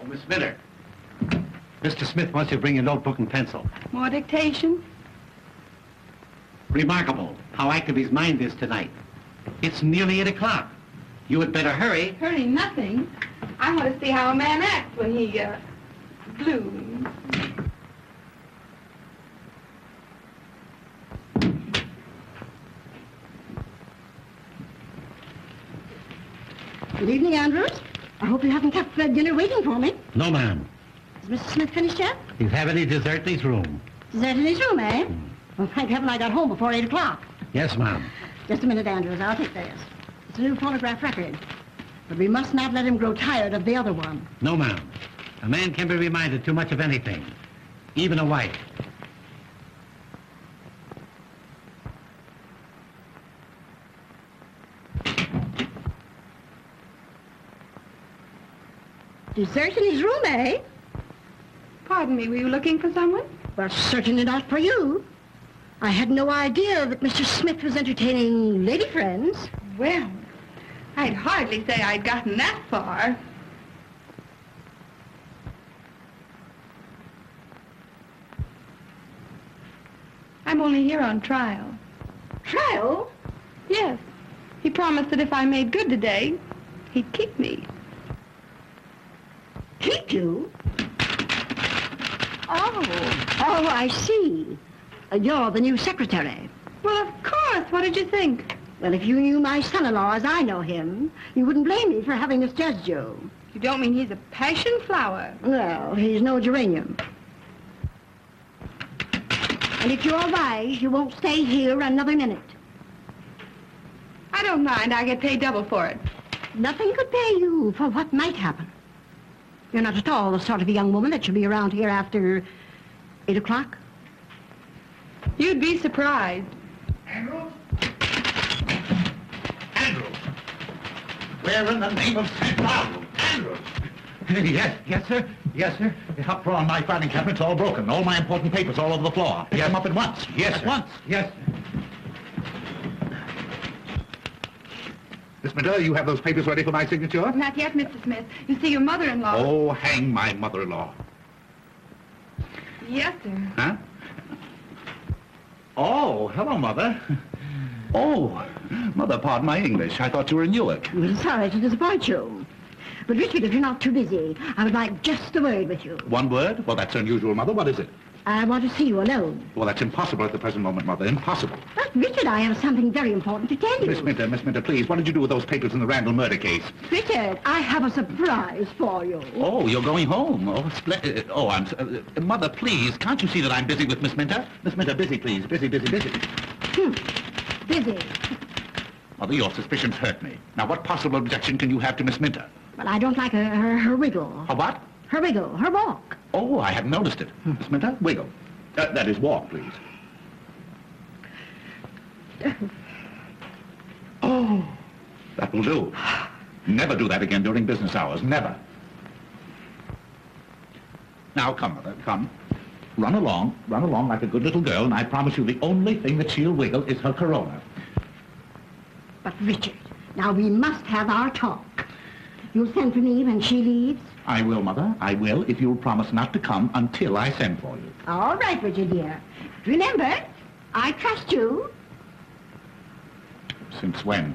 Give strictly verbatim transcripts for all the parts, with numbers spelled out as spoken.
Miss Miller. Mister Smith wants you to bring a notebook and pencil. More dictation? Remarkable how active his mind is tonight. It's nearly eight o'clock. You had better hurry. Hurry nothing. I want to see how a man acts when he, uh, blooms. Good evening, Andrews. I hope you haven't kept uh, dinner waiting for me. No, ma'am. Is Mister Smith finished yet? He's having his dessert in his room. Dessert in his room, eh? Mm. Well, thank heaven I got home before eight o'clock. Yes, ma'am. Just a minute, Andrews. I'll take this. It's a new phonograph record. But we must not let him grow tired of the other one. No, ma'am. A man can be reminded too much of anything. Even a wife. Dessert in his room, eh? Pardon me, were you looking for someone? Well, certainly not for you. I had no idea that Mister Smith was entertaining lady friends. Well, I'd hardly say I'd gotten that far. I'm only here on trial. Trial? Yes. He promised that if I made good today, he'd keep me. Keep you? Oh, oh, I see. Uh, you're the new secretary. Well, of course. What did you think? Well, if you knew my son-in-law as I know him, you wouldn't blame me for having misjudged you. You don't mean he's a passion flower? Well, he's no geranium. And if you're wise, you won't stay here another minute. I don't mind. I get paid double for it. Nothing could pay you for what might happen. You're not at all the sort of a young woman that should be around here after eight o'clock. You'd be surprised. Andrews? Andrews! Where in the name of Saint Barbara? Andrews! Yes, yes, sir. Yes, sir. The top drawer on my filing cabinet's all broken. All my important papers all over the floor. Pick Yes. them up at once. Yes, at sir. once. Yes. Miss Minter, you have those papers ready for my signature? Not yet, Mister Smith. You see, your mother-in-law... Oh, hang my mother-in-law. Yes, sir. Huh? Oh, hello, Mother. Oh, Mother, pardon my English. I thought you were in Newark. I'm sorry to disappoint you. But, Richard, if you're not too busy, I would like just a word with you. One word? Well, that's unusual, Mother. What is it? I want to see you alone. Well, that's impossible at the present moment, Mother. Impossible. But, Richard, I have something very important to tell you. Miss Minter, Miss Minter, please, what did you do with those papers in the Randall murder case? Richard, I have a surprise for you. Oh, you're going home. Oh, splendid. Oh, I'm... Uh, Mother, please, can't you see that I'm busy with Miss Minter? Miss Minter, busy, please. Busy, busy, busy. Hmm. Busy. Mother, your suspicions hurt me. Now, what possible objection can you have to Miss Minter? Well, I don't like her, her, her wiggle. Her what? Her wiggle, her walk. Oh, I hadn't noticed it. Miss Minter, wiggle. Uh, that is walk, please. Oh, that will do. Never do that again during business hours. Never. Now, come, Mother, come. Run along, run along like a good little girl, and I promise you the only thing that she'll wiggle is her corona. But, Richard, now we must have our talk. You'll send for me when she leaves? I will, Mother. I will, if you'll promise not to come until I send for you. All right, Richard, dear. Remember, I trust you. Since when?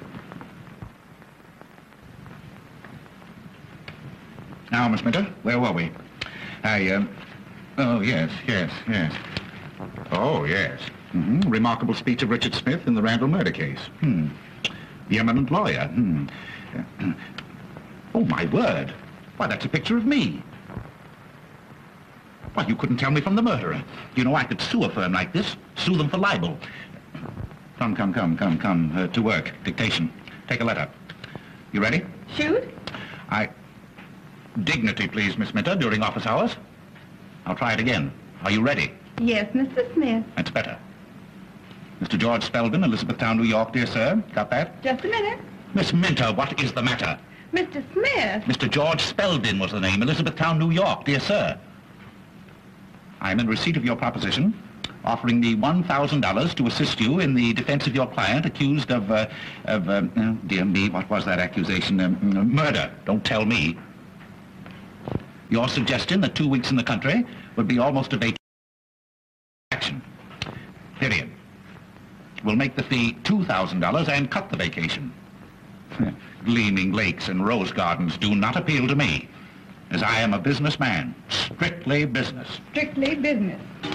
Now, Miss Minter, where were we? I, um... Oh, yes, yes, yes. Oh, yes. Mm-hmm. Remarkable speech of Richard Smith in the Randall murder case. Hmm. The eminent lawyer. Hmm. Uh, oh, my word. Why, that's a picture of me. Why, you couldn't tell me from the murderer. You know, I could sue a firm like this, sue them for libel. Come, come, come, come, come, uh, to work. Dictation. Take a letter. You ready? Shoot? I... Dignity, please, Miss Minter, during office hours. I'll try it again. Are you ready? Yes, Mister Smith. That's better. Mister George Spelvin, Elizabethtown, New York, dear sir. Got that? Just a minute. Miss Minter, what is the matter? Mister Smith. Mister George Spelvin was the name, Elizabethtown, New York, dear sir. I am in receipt of your proposition, offering me one thousand dollars to assist you in the defense of your client accused of, uh, of, uh, oh, dear me, what was that accusation? Um, murder. Don't tell me. Your suggestion that two weeks in the country would be almost a vacation. Period. We'll make the fee two thousand dollars and cut the vacation. Gleaming lakes and rose gardens do not appeal to me, as I am a businessman. Strictly business. Strictly business.